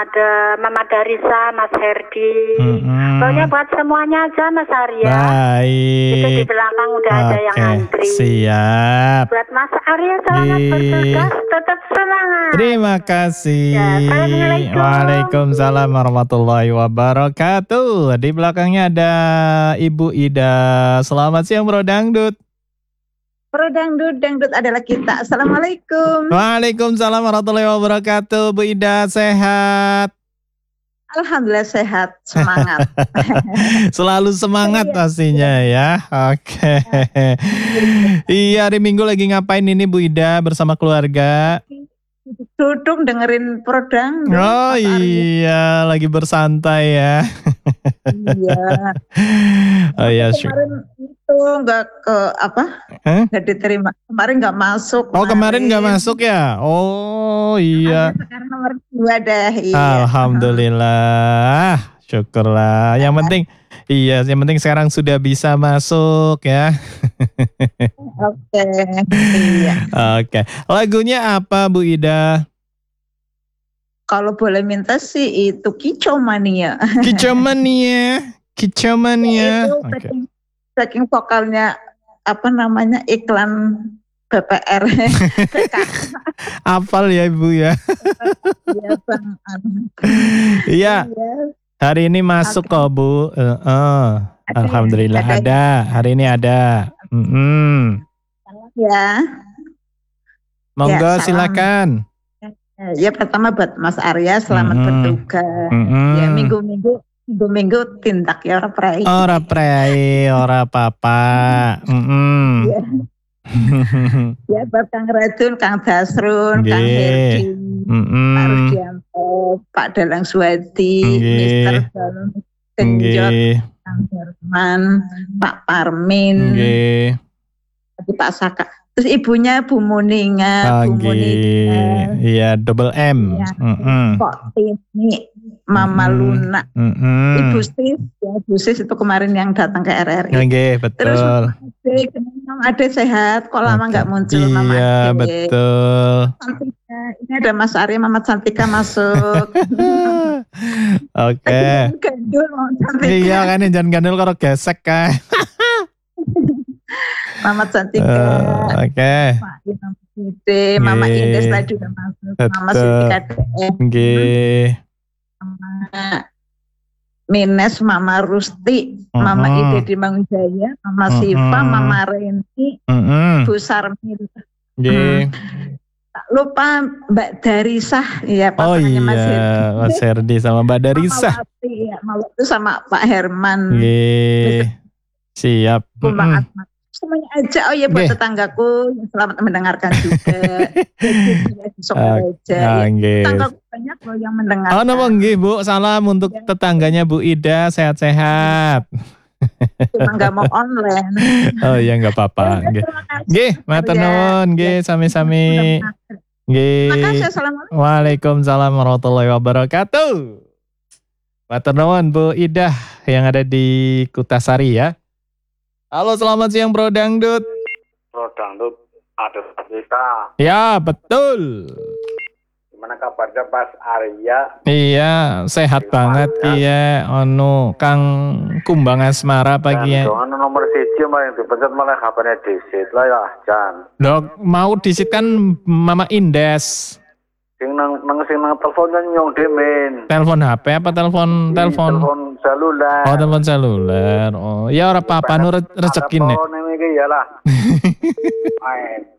ada Mama Darisa, Mas Herdi. Pokoknya buat semuanya aja Mas Arya. Baik. Itu di belakang udah ada yang antri. Siap. Buat Mas Arya selamat bertugas, tetap semangat. Terima kasih. Ya, Assalamualaikum. Waalaikumsalam warahmatullahi wabarakatuh. Di belakangnya ada Ibu Ida. Selamat siang Bro Dangdut. Bro Dangdut adalah kita. Assalamualaikum. Waalaikumsalam warahmatullahi wabarakatuh. Bu Ida sehat? Alhamdulillah sehat, semangat. Selalu semangat pastinya ya. Oke. Iya, hari Minggu lagi ngapain ini Bu Ida bersama keluarga? Duduk dengerin Bro Dangdut. Oh iya, lagi bersantai ya. Iya. Oh iya, kemarin itu nggak ke apa? Nggak diterima. Kemarin nggak masuk. Oh kemarin nggak masuk ya? Oh iya. Sekarang nomor 2 deh. Iya. Alhamdulillah, syukurlah. Yang penting, iya, yang penting sekarang sudah bisa masuk ya. Oke. Iya. Oke. Lagunya apa Bu Ida? Kalau boleh minta sih itu Kicau Mania. Kicau Mania. Kicau Mania. Itu saking vokalnya apa namanya iklan BPR. Hafal ya Ibu ya. Iya. Hari ini masuk kok Bu. Alhamdulillah ada. Hari ini ada. Ya. Monggo silakan. Ya pertama buat Mas Arya selamat bertugas. Ya minggu tindak ya ora prei. Ora prei, ora apa-apa. Ya buat Kang Radun, Kang Dasrun, Kang Herdi, Pak Rudianto, Pak Dalang Suwadi, Mister Genjot, Kang Herman, Pak Parmin, Pak Saka. Terus ibunya Bu Muninga, Bu Muninga. Iya, double M. Ya, Kok Tini, Mama Luna, Ibu Sis, ya Bu Sis itu kemarin yang datang ke RRI. Oke, betul. Terus Mama Ade sehat, kok lama nggak muncul Mama Ade. Iya, betul. Cantika. Ini ada Mas Arya, Mama Cantika masuk. Oke. Gandul, Mama Cantika. Iya kan, jangan gandul kalau gesek kan. Mama Cantika. Oke. Mama Indes tadi udah masuk. Mama Siti KDM. Mama Mines, Mama Rusti, Mama Ide di Mangunjaya, Mama Siva, Mama Reni, Bu Sarmil. Tak lupa Mbak Darisah, ya pasangannya Mas Herdi. Mas Herdi sama Mbak Darisah. Mama itu sama Pak Herman. Siap. Mbak Asma. Semuanya aja, oh ya buat tetanggaku yang selamat mendengarkan juga. Tetanggaku banyak loh yang mendengarkan. Oh nama nggih Bu, salam untuk tetangganya Bu Ida, sehat-sehat. Cuma nggak mau online. Oh iya nggak apa-apa. Nggih, matur nuwun, nggih sami-sami. Nggih. Makasih, assalamualaikum. Waalaikumsalam warahmatullahi wabarakatuh. Matur nuwun Bu Ida yang ada di Kutasari ya. Halo, selamat siang Bro Dangdut. Bro Dangdut, ada cerita. Ya, betul. Gimana kabarnya Mas Arya? Iya, sehat banget iya. Kang Kumbang Asmara pagi ya. Jangan nomor 1 mah yang dipencet malah HP-nya disit lah ya, Jan. Dok, mau disit kan Mama Indes. Sing nang teleponnya nyong demen. Telepon HP apa telepon seluler. Oh, telepon seluler. Oh, ya ora apa-apa nu rezeki nek. Telepon iki ya lah. Main.